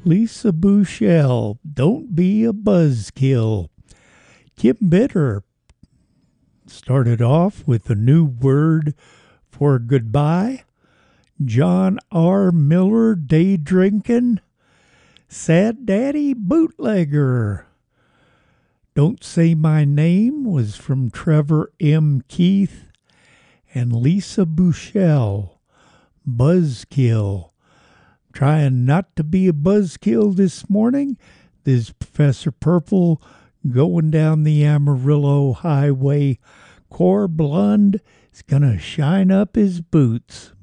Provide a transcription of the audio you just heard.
Lisa Bouchel, don't be a buzzkill. Kim Bitter started off with a new word for goodbye. John R. Miller, day drinking. Sad Daddy Bootlegger. Don't Say My Name was from Trevor M. Keith. And Lisa Bouchel, Buzzkill. Trying not to be a buzzkill this morning. This is Professor Purple going down the Amarillo Highway. Corblund is going to shine up his boots.